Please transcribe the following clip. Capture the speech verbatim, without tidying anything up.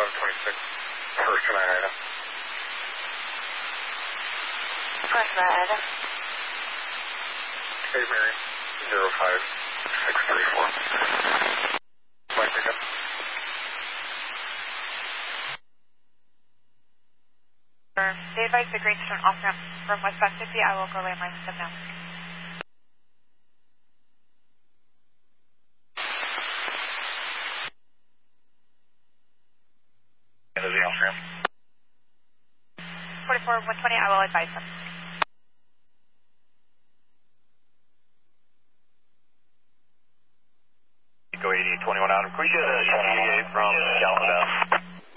eleven twenty-six. First for nine item. First for nine item. Hey, Mary. zero five six three four. Mike again. They advised the green stone off ramp from westbound fifty. I will go landline with them now. End of the off ramp. forty-four one twenty, I will advise them.